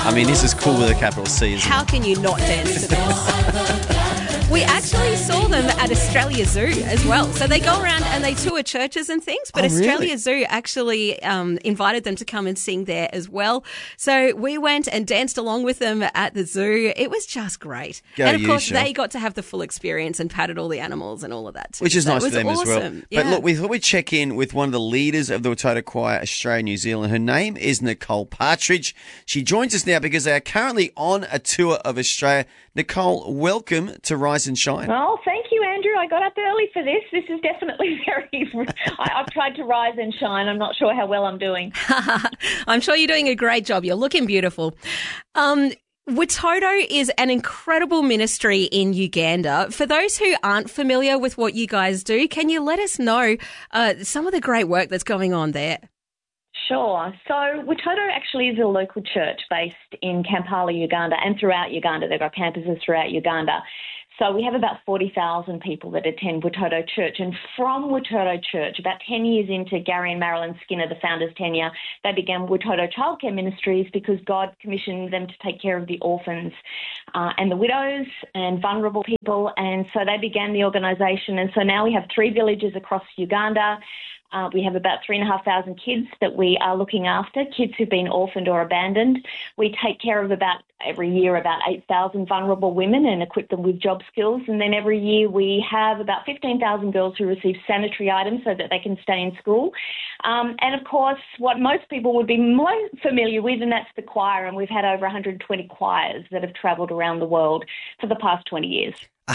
I mean, this is cool with a capital C, isn't How can you not dance to this? We actually saw them at Australia Zoo as well. So they go around and they tour churches and things, but Australia Zoo actually invited them to come and sing there as well. So we went and danced along with them at the zoo. It was just great. And of course, they got to have the full experience and patted all the animals and all of that too. Which is nice for them awesome. as well. Yeah. But look, we thought we'd check in with one of the leaders of the Watoto Choir Australia New Zealand. Her name is Nicole Partridge. She joins us now because they are currently on a tour of Australia. Nicole, welcome to Rise and Shine. Oh, thank you, Andrew. I got up early for this. This is definitely I've tried to rise and shine. I'm not sure how well I'm doing. I'm sure you're doing a great job. You're looking beautiful. Watoto is an incredible ministry in Uganda. For those who aren't familiar with what you guys do, can you let us know some of the great work that's going on there? Sure. So Watoto actually is a local church based in Kampala, Uganda, and throughout Uganda. They've got campuses throughout Uganda. So we have about 40,000 people that attend Watoto Church. And from Watoto Church, about 10 years into Gary and Marilyn Skinner, the founders' tenure, they began Watoto Childcare Ministries because God commissioned them to take care of the orphans and the widows and vulnerable people. And so they began the organisation. And so now we have 3 villages across Uganda. We have about 3,500 kids that we are looking after, kids who've been orphaned or abandoned. We take care of every year about 8,000 vulnerable women and equip them with job skills. And then every year we have about 15,000 girls who receive sanitary items so that they can stay in school. And of course, what most people would be most familiar with, and that's the choir. And we've had over 120 choirs that have travelled around the world for the past 20 years.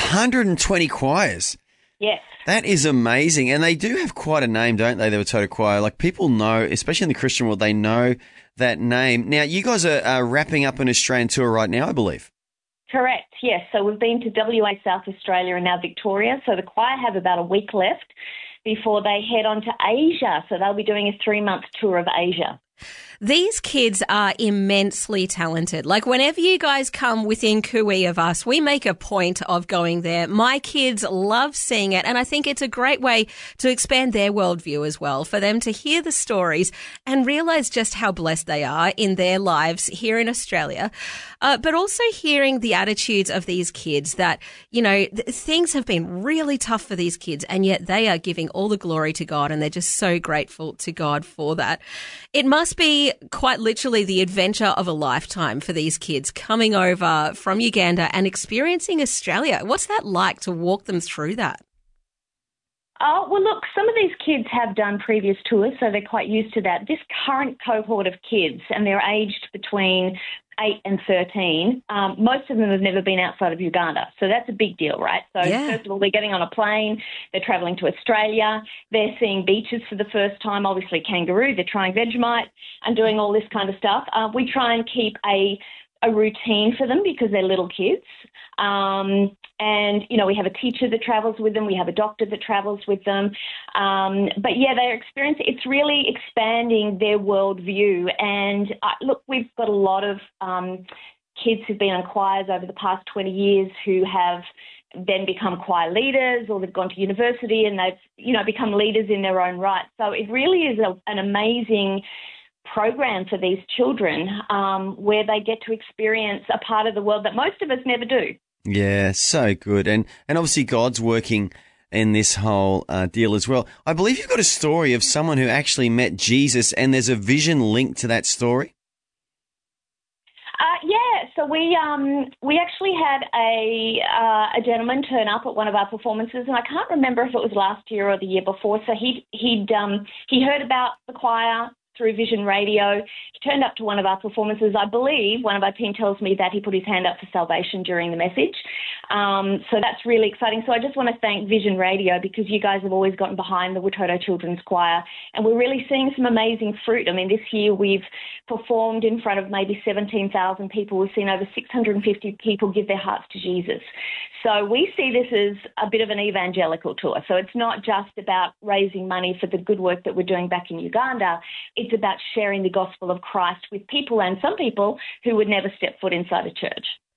120 choirs? Yes. That is amazing. And they do have quite a name, don't they, the Watoto Choir? Like, people know, especially in the Christian world, they know that name. Now, you guys are wrapping up an Australian tour right now, I believe. Correct, yes. So we've been to WA, South Australia, and now Victoria. So the choir have about a week left before they head on to Asia. So they'll be doing a 3-month tour of Asia. These kids are immensely talented. Like, whenever you guys come within cooee of us, we make a point of going there. My kids love seeing it, and I think it's a great way to expand their worldview as well, for them to hear the stories and realise just how blessed they are in their lives here in Australia. But also hearing the attitudes of these kids that, you know, things have been really tough for these kids, and yet they are giving all the glory to God, and they're just so grateful to God for that. It must be quite literally the adventure of a lifetime for these kids coming over from Uganda and experiencing Australia. What's that like to walk them through that? Oh, well, look, some of these kids have done previous tours, so they're quite used to that. This current cohort of kids, and they're aged between 8 and 13, most of them have never been outside of Uganda. So that's a big deal, right? So First of all, they're getting on a plane, they're travelling to Australia, they're seeing beaches for the first time, obviously kangaroo, they're trying Vegemite and doing all this kind of stuff. We try and keep a routine for them because they're little kids. And, you know, we have a teacher that travels with them. We have a doctor that travels with them. But, yeah, they're experiencing, it's really expanding their worldview. And, look, we've got a lot of kids who've been on choirs over the past 20 years who have then become choir leaders, or they've gone to university and they've, you know, become leaders in their own right. So it really is an amazing program for these children where they get to experience a part of the world that most of us never do. Yeah, so good. And obviously God's working in this whole deal as well. I believe you've got a story of someone who actually met Jesus, and there's a vision linked to that story. So we actually had a gentleman turn up at one of our performances, and I can't remember if it was last year or the year before. So he heard about the choir through Vision Radio. He turned up to one of our performances. I believe one of our team tells me that he put his hand up for salvation during the message. So that's really exciting. So I just want to thank Vision Radio, because you guys have always gotten behind the Watoto Children's Choir, and we're really seeing some amazing fruit. I mean, this year we've performed in front of maybe 17,000 people. We've seen over 650 people give their hearts to Jesus. So we see this as a bit of an evangelical tour. So it's not just about raising money for the good work that we're doing back in Uganda. It's about sharing the gospel of Christ with people, and some people who would never step foot inside a church.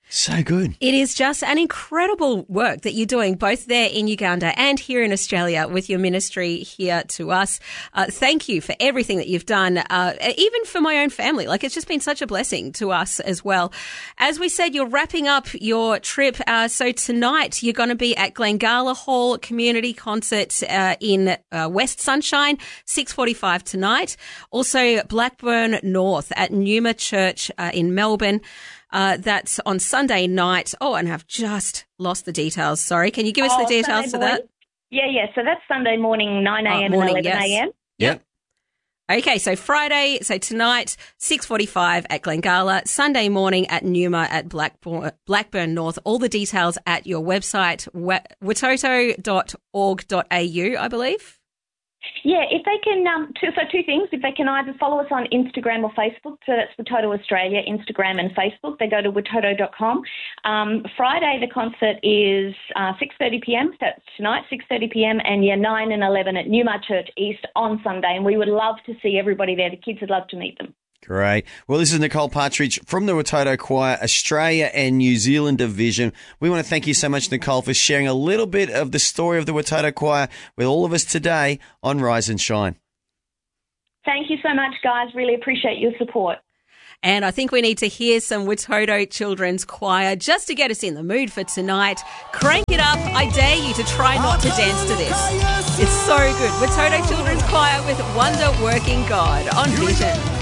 So good. It is just an incredible work that you're doing both there in Uganda and here in Australia with your ministry here to us. Thank you for everything that you've done, even for my own family. Like, it's just been such a blessing to us as well. As we said, you're wrapping up your trip. So tonight you're going to be at Glengala Hall Community Concert in West Sunshine, 6:45 tonight. Also Blackburn North at Numa Church in Melbourne. That's on Sunday night. Oh, and I've just lost the details. Sorry. Can you give us the details to that? Yeah. So that's Sunday morning, 9 a.m. and 11 a.m. Yep. Okay, so Friday, so tonight, 6:45 at Glengala, Sunday morning at Numa at Blackburn North. All the details at your website, watoto.org.au, I believe. Yeah, if they can, two things. If they can either follow us on Instagram or Facebook, so that's Watoto Australia, Instagram and Facebook. They go to watoto.com. Friday, the concert is 6:30 p.m. That's tonight, 6:30 p.m. And 9 and 11 at Newmark Church East on Sunday. And we would love to see everybody there. The kids would love to meet them. Great. Well, this is Nicole Partridge from the Watoto Choir, Australia and New Zealand Division. We want to thank you so much, Nicole, for sharing a little bit of the story of the Watoto Choir with all of us today on Rise and Shine. Thank you so much, guys. Really appreciate your support. And I think we need to hear some Watoto Children's Choir just to get us in the mood for tonight. Crank it up. I dare you to try not to dance to this. It's so good. Watoto Children's Choir with Wonder Working God on Vision.